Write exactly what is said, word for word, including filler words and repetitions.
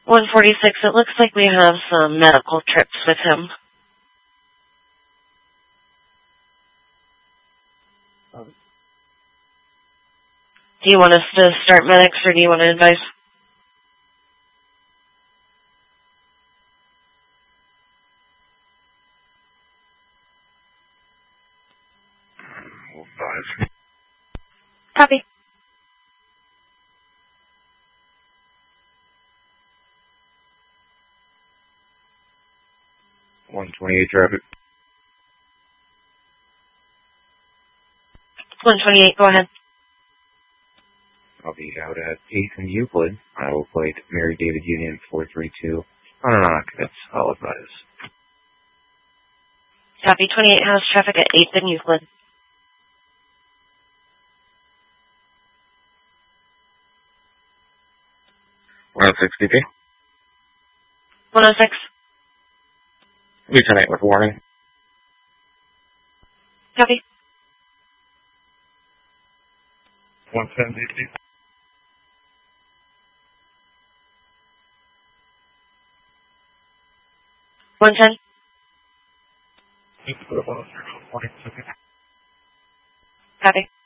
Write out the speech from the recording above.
one forty-six, it looks like we have some medical trips with him. Um, Do you want us to start medics, or do you want to advise? five. Copy. one twenty-eight traffic. one twenty-eight, go ahead. I'll be out at eighth and Euclid. I will plate Mary David Union four three two. On and on, that's all advised. Copy, twenty-eight has traffic at eighth and Euclid. one oh six D P. one oh six. Lieutenant with warning. Copy. one ten D P. one ten. Copy.